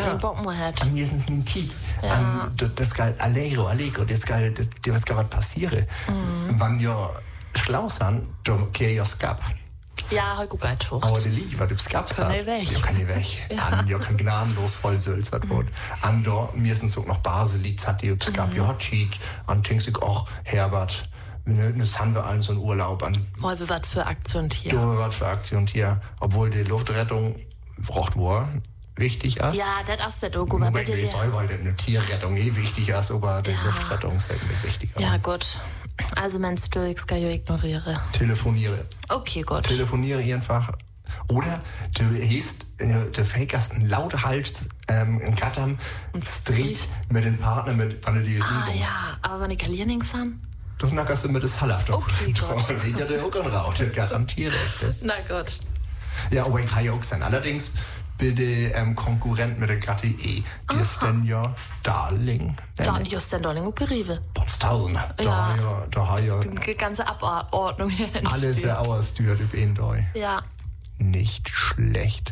keinen Bock mehr hat. An mir sind nicht Tiet. Das geil Allegro, das geil, das geil was passiere. Wenn ja schlau sind, dann kehr ja Skap. Ja, heute gut hoch. Aber die Liebe, was du Skap kann nicht weg. Ja, kann nicht weg. Ja, kann gnadenlos voll sülzert wird. Andor, mir sind so noch Baselieds hat die Skap, ja, Cheat, an Tingsig auch Herbert. Das haben wir allen so einen Urlaub an. Mal was für Aktion hier. Du, was für Aktion hier. Obwohl die Luftrettung braucht war wichtig ist. Ja, das ist der Doku. Moment, ich soll, weil eine Tierrettung wichtig ist, aber die Luftrettung ist halt nicht wichtiger. Ja, gut. Also meinst du, ich kann ja ignoriere. Telefoniere. Okay, gut. Telefoniere einfach. Oder du hießt, du fakerst einen lauten Hals, einen Gattern, Street mit dem Partner, wenn du die ja, aber wenn ich Kalien nichts haben? Das nackerst du mit das Halafter. Okay, Gott. Das geht ja der Hucken raus, das garantiere ich. Na gut. Ja, aber ich kann ja auch sein. Allerdings bitte Konkurrent mit der Gatte E. Die ist denn ja Darling. Just denn Darling und Berive. Potztausender. Ja. Da hat ja die ganze Abordnung hier entsteht. alles ja aussteuert über ihn da. Ja. Nicht schlecht.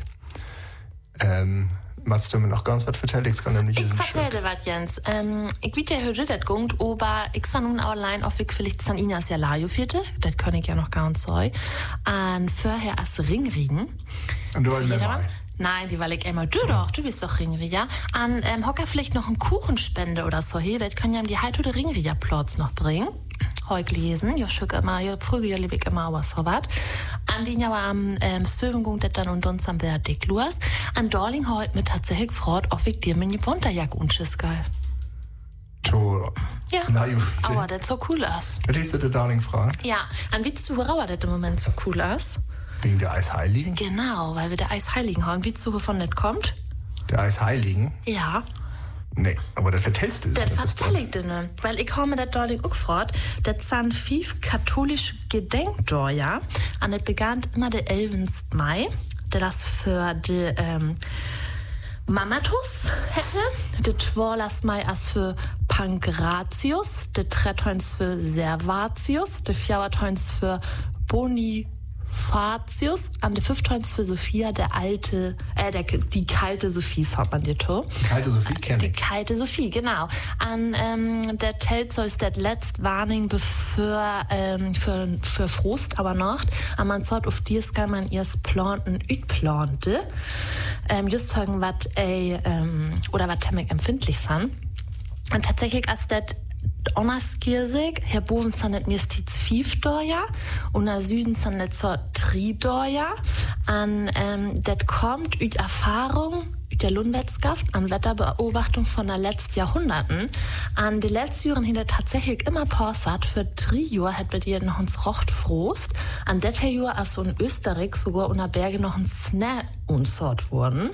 Was du mir noch ganz was vertellen? Ich kann nämlich ich vertelle was, Jens. Ich weiß ja, heute das geht, aber ich sah nun allein auf, ich vielleicht San Inas ja Lajo vierte. Das kann ich ja noch gar nicht sagen. Und vorher als Ringrieden. Und du wolltest mir mal? Nein, die weil ich immer, du bist doch Ringri, ja? An Hocker vielleicht noch einen Kuchenspende oder so, hey, das können ja die Halt oder Ringri ja Platz noch bringen. Heute lesen, ja, schick immer, ja, früher lebe ich immer was so was. An den ja am Sövengung, das dann und uns am Dick Luas. An Darling heute mit tatsächlich gefragt, ob ich dir meine Wunderjacke unschiss geil. Ja, aber das so cool ist. Was ist der Darling fragt? Ja, an willst du, warum das im Moment so cool ist? Wegen der Eisheiligen? Genau, weil wir der Eisheiligen haben. Wie zu wovon das kommt? Der Eisheiligen? Ja. Nee, aber das vertellst du. Das vertell ich dir nicht. Weil ich habe mir das Darling auch gefragt. Das sind 5 katholische Gedenkdor, ja. Und das begann immer der 11. Mai. Das für die Mamatus hätte. Der 12. Mai als für Pankratius. Der 13. für Servatius. Der 14. für Bonifatius, an der 15. für Sophia, die kalte Sophie, sagt man dir, to. Die kalte Sophie kenne ich. Die kalte Sophie, genau. An der Telzeus, das letzte Warning für Frost, aber Nacht. Und man sagt, auf dies kann man erst planten, plante. Just sagen, was oder was ziemlich empfindlich sind. Und tatsächlich ist das Onnerskirsig, Herr Boven sind mir Stiz 5 Dorja und nach Süden sind das so 3 Dorja. Und das kommt über Erfahrung, über der Lundwettschaft, an Wetterbeobachtung von den letzten Jahrhunderten. An die letzten Jahren hinter tatsächlich immer Porsat für 3 Jahre hat bei dir noch ein Rochtfrost. An das Jahr also in Österreich sogar unter Berge noch ein Snä unsort worden.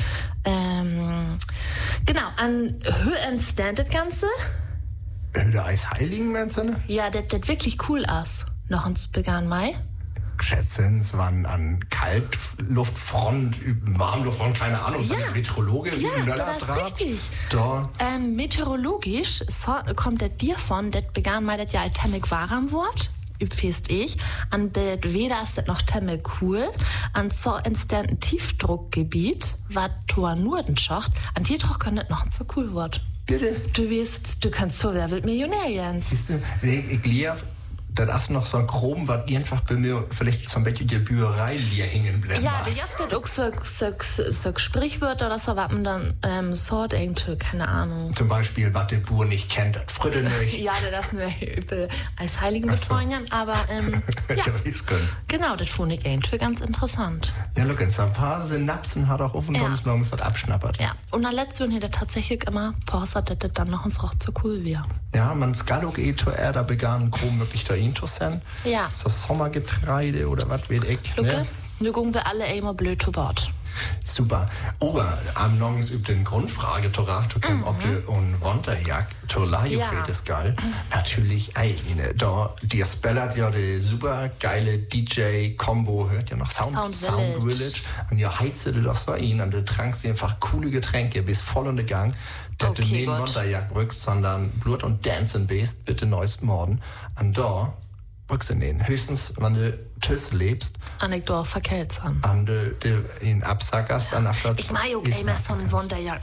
Genau, an Höhe entstand das Ganze. Der Eisheiligen, meinst du? Ja, das wirklich cool ist. Noch ins begann Mai. Schätzen, es waren an Kaltluftfront, Warmluftfront, keine Ahnung, ja. Meteorologe, ja, das ist richtig. Da. Meteorologisch kommt das dir von, das begann Mai, das ja als Temmig warm Wort. Übfest ich. An Weder ist das noch temmel cool. An so entstand ein Tiefdruckgebiet, was Tor Nordenschacht. An dir doch kann das noch ein so cool Wort. Bitte? Du kannst so, wer wird Millionär, Jens? Siehst du, ich lief, da ist noch so ein Chrom, was einfach bei mir vielleicht zum Beispiel die Bücherei leer hängen bleibt. Ja, die habt auch so Sprichwörter oder so, was man dann sort irgendwie, keine Ahnung. Zum Beispiel, was der Bauer nicht kennt, das Fritte nicht. Ja, das nur als Heiligen bezeugen, aber ja. Genau, das fand ich irgendwie ganz interessant. Ja, look, so ein paar Synapsen hat auch offen uns morgens was abschnappert. Ja, und dann letztes Jahr tatsächlich immer Porsat, dass das dann noch ins Roch so cool wäre. Ja, man Skalluk da begann Chrom wirklich da interessant. Ja. So Sommergetreide oder was weiß ich. Lucke, nu gucken wir alle immer blöd zu Bord. Super. Aber am Morgens über den Grundfrage, ob du und Wonderjagd, Torlajo fehlt es geil. Natürlich, da, die spellert ja die super geile DJ-Kombo, hört ja noch Sound Village. Und ja, heizt du das so ein und du trankst einfach coole Getränke, bist voll in den Gang. Dass du nicht Wonderjagd brückst, sondern Blut und Dancing bist, bitte neues Morden. Und da brückst du den. Höchstens, wenn du Tüss lebst. Anekdor verkehrt an. Und du ihn absackerst, dann Ich mag auch immer so ein Wonderjagd.